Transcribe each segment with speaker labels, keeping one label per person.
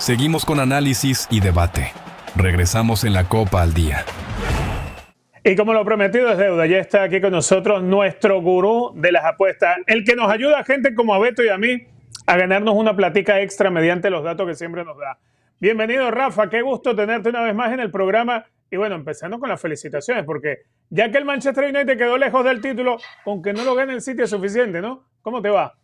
Speaker 1: Seguimos con análisis y debate. Regresamos en la Copa al Día.
Speaker 2: Y como lo prometido es deuda, ya está aquí con nosotros nuestro gurú de las apuestas, el que nos ayuda a gente como a Beto y a mí a ganarnos una platica extra mediante los datos que siempre nos da. Bienvenido, Rafa, qué gusto tenerte una vez más en el programa. Y bueno, empezando con las felicitaciones, porque ya que el Manchester United quedó lejos del título, con que no lo gane el City es suficiente, ¿no? ¿Cómo te va?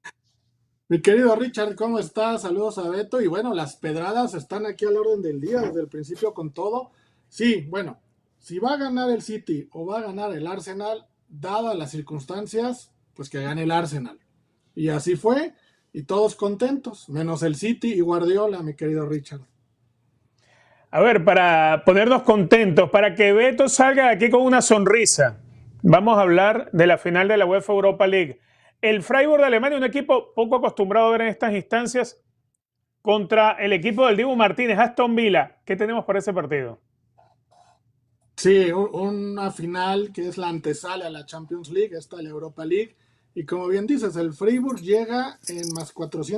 Speaker 3: Mi querido Richard, ¿cómo estás? Saludos a Beto. Y bueno, las pedradas están aquí al orden del día, desde el principio con todo. Sí, bueno, si va a ganar el City o va a ganar el Arsenal, dadas las circunstancias, pues que gane el Arsenal. Y así fue, y todos contentos, menos el City y Guardiola, mi querido Richard.
Speaker 2: A ver, para ponernos contentos, para que Beto salga de aquí con una sonrisa, vamos a hablar de la final de la UEFA Europa League. El Freiburg de Alemania, un equipo poco acostumbrado a ver en estas instancias, contra el equipo del Dibu Martínez, Aston Villa. ¿Qué tenemos para ese partido?
Speaker 3: Sí, una final que es la antesala a la Champions League, esta la Europa League. Y como bien dices, el Freiburg llega en más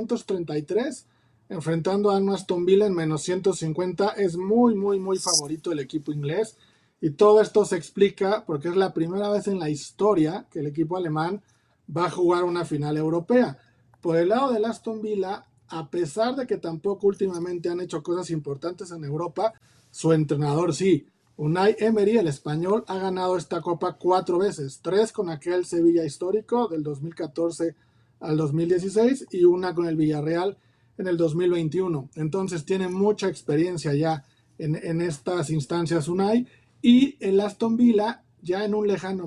Speaker 3: 433, enfrentando a un Aston Villa en menos 150. Es muy, muy, muy favorito el equipo inglés. Y todo esto se explica porque es la primera vez en la historia que el equipo alemán va a jugar una final europea. Por el lado del Aston Villa, a pesar de que tampoco últimamente han hecho cosas importantes en Europa, su entrenador sí. Unai Emery, el español, ha ganado esta copa 4 veces, 3 con aquel Sevilla histórico del 2014 al 2016 y una con el Villarreal en el 2021. Entonces tiene mucha experiencia ya en estas instancias Unai, y el Aston Villa ya en un lejano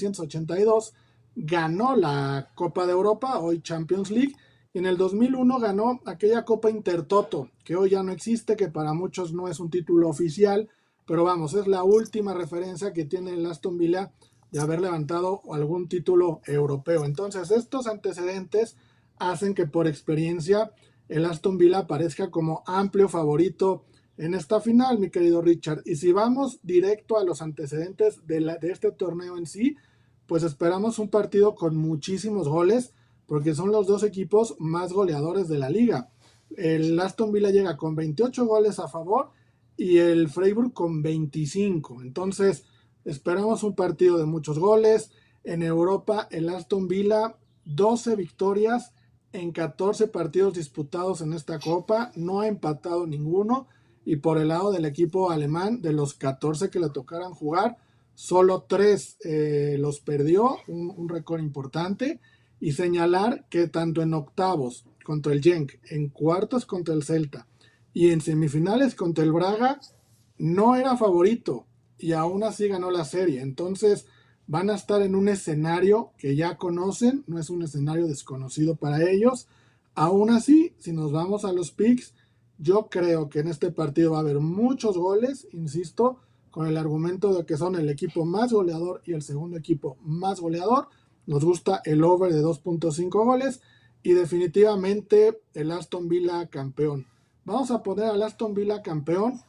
Speaker 3: 1982 ganó la Copa de Europa, hoy Champions League, y en el 2001 ganó aquella Copa Intertoto, que hoy ya no existe, que para muchos no es un título oficial, pero vamos, es la última referencia que tiene el Aston Villa de haber levantado algún título europeo. Entonces, estos antecedentes hacen que por experiencia el Aston Villa parezca como amplio favorito en esta final, mi querido Richard. Y si vamos directo a los antecedentes de este torneo en sí, pues esperamos un partido con muchísimos goles, porque son los dos equipos más goleadores de la liga. El Aston Villa llega con 28 goles a favor y el Freiburg con 25. Entonces, esperamos un partido de muchos goles. En Europa, el Aston Villa, 12 victorias en 14 partidos disputados en esta copa. No ha empatado ninguno. Y por el lado del equipo alemán, de los 14 que le tocaran jugar, solo 3 los perdió, un récord importante. Y señalar que tanto en octavos contra el Genk, en cuartos contra el Celta y en semifinales contra el Braga, no era favorito y aún así ganó la serie. Entonces van a estar en un escenario que ya conocen, no es un escenario desconocido para ellos. Aún así, si nos vamos a los picks, yo creo que en este partido va a haber muchos goles, insisto, con el argumento de que son el equipo más goleador y el segundo equipo más goleador. Nos gusta el over de 2.5 goles y definitivamente el Aston Villa campeón. Vamos a poner al Aston Villa campeón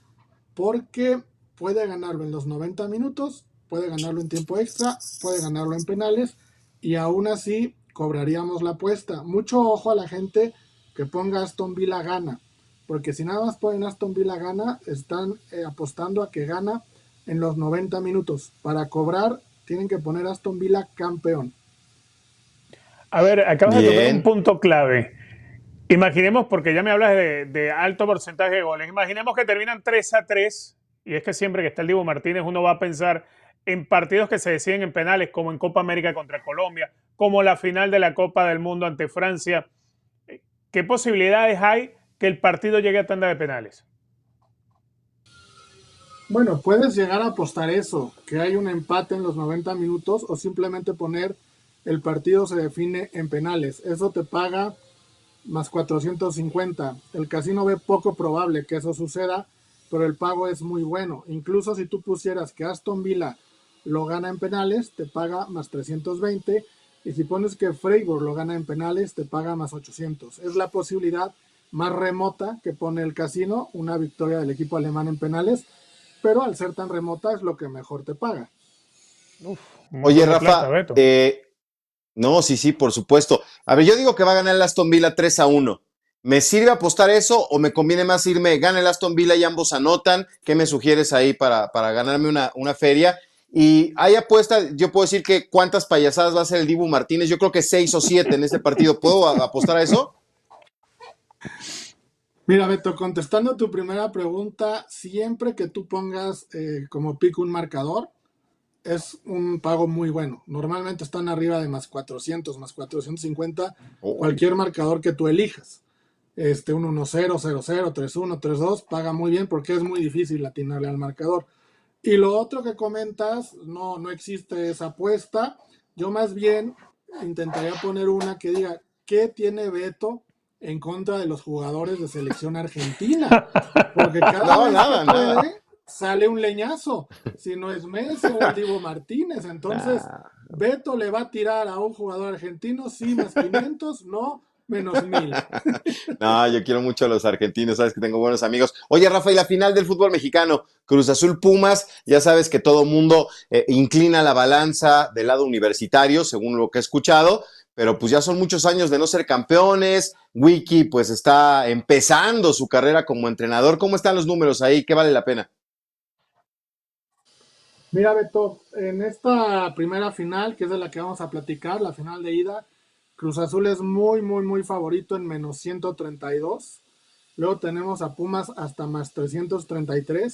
Speaker 3: porque puede ganarlo en los 90 minutos, puede ganarlo en tiempo extra, puede ganarlo en penales y aún así cobraríamos la apuesta. Mucho ojo a la gente que ponga Aston Villa gana, porque si nada más ponen Aston Villa gana, están apostando a que gana en los 90 minutos. Para cobrar tienen que poner Aston Villa campeón.
Speaker 2: A ver, acabas de tocar un punto clave. Imaginemos, porque ya me hablas de alto porcentaje de goles, imaginemos que terminan 3-3, y es que siempre que está el Dibu Martínez uno va a pensar en partidos que se deciden en penales, como en Copa América contra Colombia, como la final de la Copa del Mundo ante Francia. ¿Qué posibilidades hay que el partido llegue a tanda de penales?
Speaker 3: Bueno, puedes llegar a apostar eso, que hay un empate en los 90 minutos o simplemente poner el partido se define en penales. Eso te paga más 450. El casino ve poco probable que eso suceda, pero el pago es muy bueno. Incluso si tú pusieras que Aston Villa lo gana en penales, te paga más 320. Y si pones que Freiburg lo gana en penales, te paga más 800. Es la posibilidad más remota que pone el casino, una victoria del equipo alemán en penales, pero al ser tan remota es lo que mejor te paga.
Speaker 4: Oye, Rafa, no, sí, por supuesto. A ver, yo digo que va a ganar el Aston Villa 3-1.
Speaker 5: ¿Me sirve apostar eso o me conviene más irme, gana el Aston Villa y ambos anotan? ¿Qué me sugieres ahí para ganarme una feria? Y hay apuesta, yo puedo decir que cuántas payasadas va a hacer el Dibu Martínez. Yo creo que 6 o 7 en este partido. ¿Puedo apostar a eso?
Speaker 3: Mira, Beto, contestando tu primera pregunta, siempre que tú pongas como pick un marcador, es un pago muy bueno. Normalmente están arriba de más 400, más 450, cualquier marcador que tú elijas. Un 1-0, 0-0, 3-1, 3-2, paga muy bien porque es muy difícil atinarle al marcador. Y lo otro que comentas, no existe esa apuesta. Yo más bien intentaría poner una que diga, ¿qué tiene Beto en contra de los jugadores de selección argentina? Porque cada vez que puede, sale un leñazo. Si no es Messi o el Dibu Martínez. Entonces, Beto le va a tirar a un jugador argentino, sí, más 500, no, menos 1000.
Speaker 5: No, yo quiero mucho a los argentinos, sabes que tengo buenos amigos. Oye, Rafa, y la final del fútbol mexicano, Cruz Azul Pumas, ya sabes que todo mundo inclina la balanza del lado universitario, según lo que he escuchado, pero pues ya son muchos años de no ser campeones. Wiki pues está empezando su carrera como entrenador. ¿Cómo están los números ahí? ¿Qué vale la pena?
Speaker 3: Mira, Beto, en esta primera final, que es de la que vamos a platicar, la final de ida, Cruz Azul es muy, muy, muy favorito en menos 132. Luego tenemos a Pumas hasta más 333.